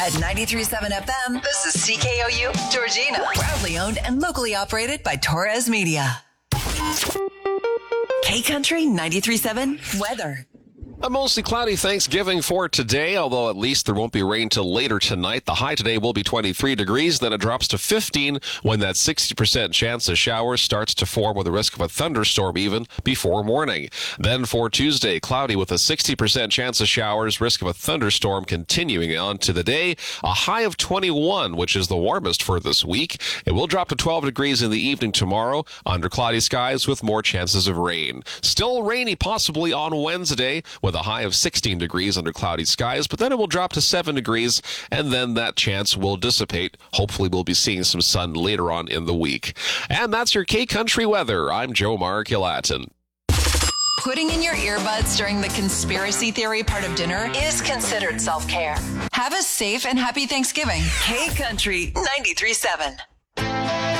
At 93.7 FM, this is CKOU, Georgina. Proudly owned and locally operated by Torres Media. K-Country 93.7 weather. A mostly cloudy Thanksgiving for today, although at least there won't be rain till later tonight. The high today will be 23 degrees, then it drops to 15 when that 60% chance of showers starts to form with a risk of a thunderstorm even before morning. Then for Tuesday, cloudy with a 60% chance of showers, risk of a thunderstorm continuing on to the day. A high of 21, which is the warmest for this week. It will drop to 12 degrees in the evening tomorrow under cloudy skies with more chances of rain. Still rainy possibly on Wednesday with a high of 16 degrees under cloudy skies, but then it will drop to 7 degrees, and then that chance will dissipate. Hopefully we'll be seeing some sun later on in the week. And that's your K-Country weather. I'm Joe Mark Hilatin. Putting in your earbuds during the conspiracy theory part of dinner is considered self-care. Have a safe and happy Thanksgiving. K-Country 93.7.